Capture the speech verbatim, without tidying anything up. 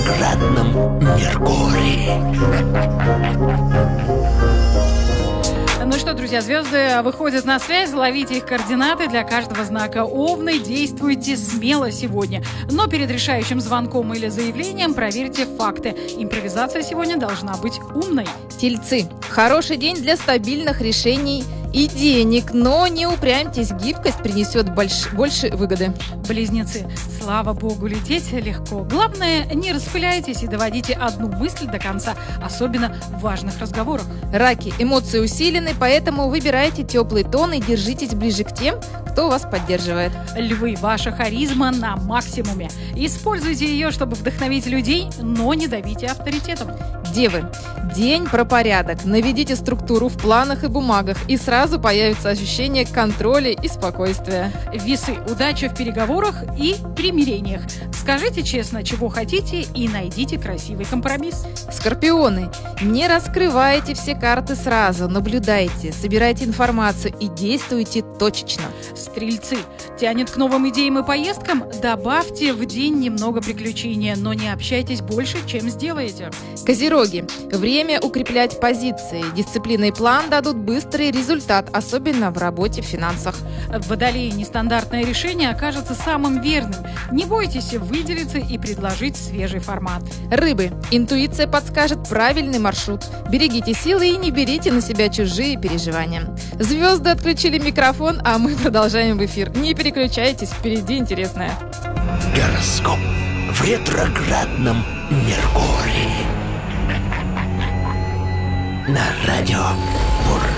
ретроградном Меркурии. Ну что, друзья, звезды выходят на связь, ловите их координаты для каждого знака. Овны, действуйте смело сегодня. Но перед решающим звонком или заявлением проверьте факты. Импровизация сегодня должна быть умной. Тельцы. Хороший день для стабильных решений и денег, но не упрямьтесь, гибкость принесет больш... больше выгоды. Близнецы. Слава богу, лететь легко. Главное, не распыляйтесь и доводите одну мысль до конца, особенно в важных разговорах. Раки. Эмоции усилены, поэтому выбирайте теплый тон и держитесь ближе к тем, кто вас поддерживает. Львы. Ваша харизма на максимуме. Используйте ее, чтобы вдохновить людей, но не давите авторитетом. Девы. День про порядок. Наведите структуру в планах и бумагах, и сразу появится ощущение контроля и спокойствия. Весы. Удача в переговорах и примирениях. Скажите честно, чего хотите, и найдите красивый компромисс. Скорпионы. Не раскрывайте все карты сразу, наблюдайте, собирайте информацию и действуйте точечно. Стрельцы. Тянет к новым идеям и поездкам? Добавьте в день немного приключения, но не общайтесь больше, чем сделаете. Козероги. Время укреплять позиции. Дисциплина и план дадут быстрый результат, особенно в работе, в финансах. Водолеи. Нестандартное решение окажется самым верным. Не бойтесь выделиться и предложить свежий формат. Рыбы. Интуиция подскажет правильный маршрут. Берегите силы и не берите на себя чужие переживания. Звезды отключили микрофон, а мы продолжаем в эфир. Не переключайтесь, впереди интересное. Гороскоп в ретроградном Меркурии. На радио Бур.